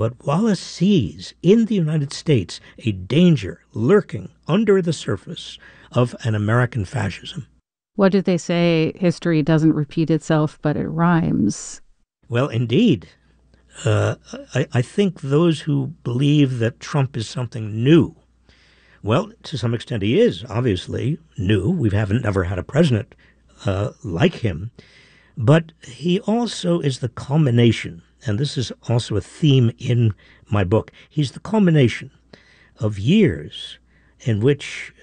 But Wallace sees in the United States a danger lurking under the surface of an American fascism. What did they say? History doesn't repeat itself, but it rhymes. Well, indeed. I think those who believe that Trump is something new, well, to some extent he is, obviously, new. We haven't never had a president like him. But he also is the culmination, and this is also a theme in my book, he's the culmination of years in which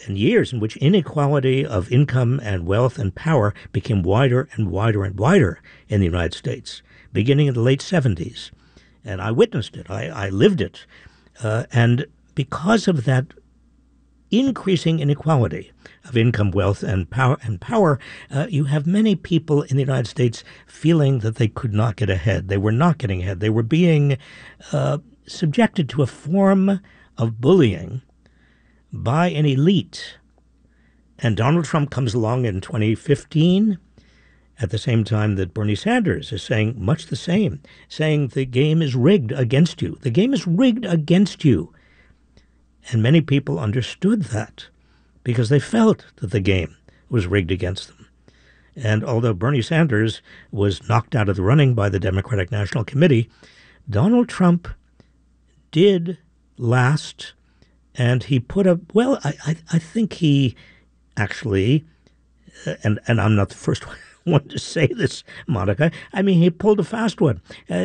inequality of income and wealth and power became wider and wider and wider in the United States, beginning in the late 70s. And I witnessed it. I lived it. And because of that increasing inequality of income, wealth, and power, you have many people in the United States feeling that they could not get ahead. They were not getting ahead. They were being subjected to a form of bullying by an elite. And Donald Trump comes along in 2015 at the same time that Bernie Sanders is saying much the same, saying the game is rigged against you. The game is rigged against you. And many people understood that because they felt that the game was rigged against them. And although Bernie Sanders was knocked out of the running by the Democratic National Committee, Donald Trump did last. And he put up, well, I think he actually, and I'm not the first one to say this, Monica. I mean, he pulled a fast one.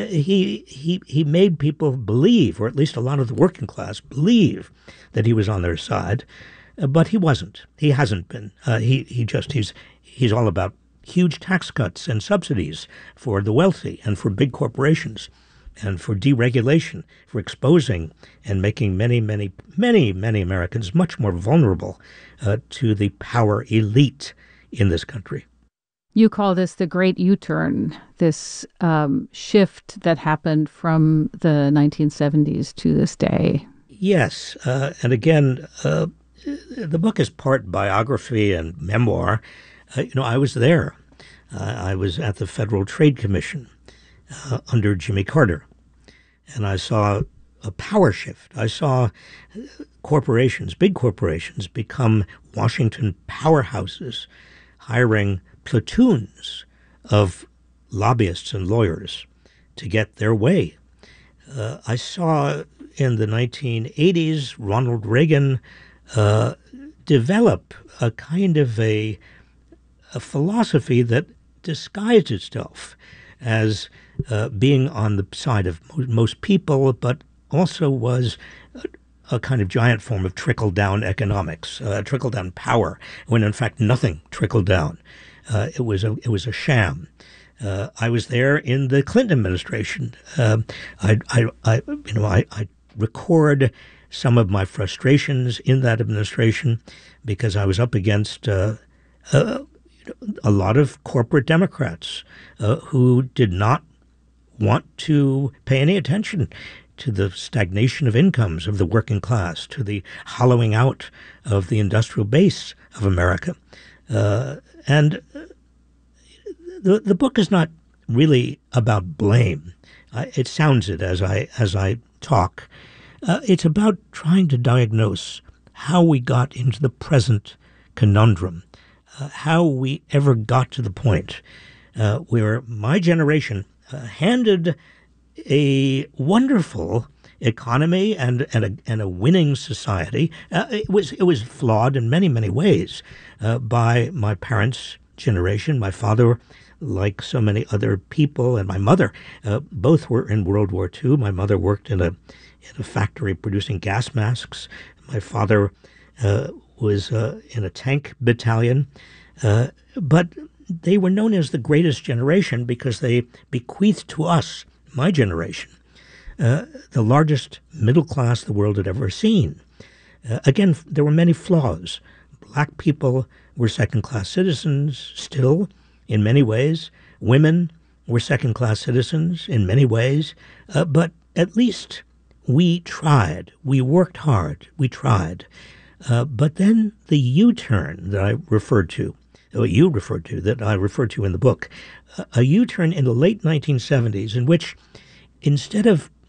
He made people believe, or at least a lot of the working class believe, that he was on their side, but he wasn't. He hasn't been. He's all about huge tax cuts and subsidies for the wealthy and for big corporations, and for deregulation, for exposing and making many, many, many, many Americans much more vulnerable to the power elite in this country. You call this the Great U-turn, this shift that happened from the 1970s to this day. Yes. And again, the book is part biography and memoir. I was there. I was at the Federal Trade Commission under Jimmy Carter. And I saw a power shift. I saw corporations, big corporations, become Washington powerhouses, hiring platoons of lobbyists and lawyers to get their way. I saw in the 1980s Ronald Reagan develop a kind of a philosophy that disguised itself as being on the side of most people, but also was a kind of giant form of trickle-down economics, trickle-down power, when in fact nothing trickled down. It was a sham. I was there in the Clinton administration. I record some of my frustrations in that administration because I was up against a lot of corporate Democrats who did not want to pay any attention to the stagnation of incomes of the working class, to the hollowing out of the industrial base of America. And the book is not really about blame. It sounds it as I talk. It's about trying to diagnose how we got into the present conundrum, how we ever got to the point where my generation handed a wonderful economy and a winning society. It was flawed in many, many ways by my parents' generation. My father, like so many other people, and my mother, both were in World War II. My mother worked in a factory producing gas masks. My father was in a tank battalion. But they were known as the greatest generation because they bequeathed to us, my generation, the largest middle class the world had ever seen. Again, there were many flaws. Black people were second-class citizens still, in many ways. Women were second-class citizens in many ways. But at least we tried. We worked hard. We tried. But then the U-turn that I referred to, that I referred to in the book, a U-turn in the late 1970s in which instead of